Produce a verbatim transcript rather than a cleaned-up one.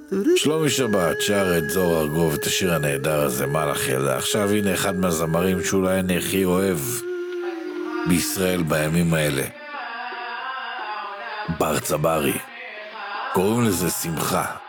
שלומי שבת שר את זוהר ארגוב את השיר הנהדר הזה, מה לך ילדה. עכשיו הנה אחד מהזמרים שאולי אני הכי אוהב בישראל בימים האלה, בר צברי. קוראים לזה שמחה.